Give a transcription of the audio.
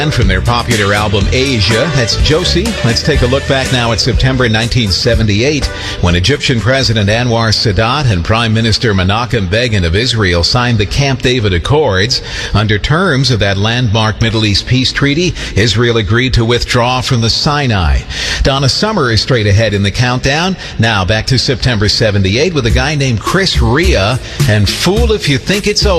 From their popular album Asia, that's Josie. Let's take a look back now at September 1978, when Egyptian President Anwar Sadat and Prime Minister Menachem Begin of Israel signed the Camp David Accords. Under terms of that landmark Middle East peace treaty, Israel agreed to withdraw from the Sinai. Donna Summer is straight ahead in the countdown. Now back to September 78 with a guy named Chris Rea and Fool If You Think It's Over.